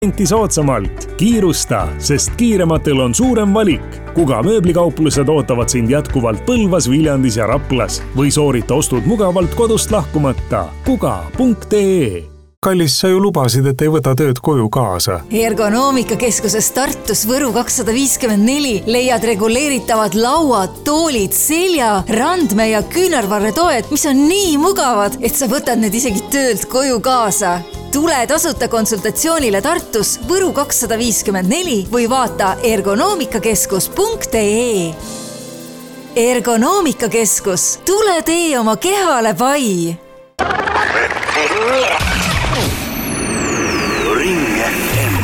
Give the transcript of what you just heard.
soodsamalt. Kiirusta, sest kiirematel on suurem valik. Kuga mööblikauplused ootavad sind jätkuvalt Põlvas, Viljandis ja Raplas või soorita ostud mugavalt kodust lahkumata. Kuga.ee. Kallis, sa ju lubasid, et ei võta tööd koju kaasa. Ergonoomikakeskuses Tartus Võru 254 leiad reguleeritavad lauad, toolid, selja, randme ja küünarvarretoed, mis on nii mugavad, et sa võtad need isegi töölt koju kaasa. Tule tasuta konsultatsioonile Tartus Võru 254 või vaata ergonoomikakeskus.ee. Ergonoomikakeskus. Tule tee oma kehale pai!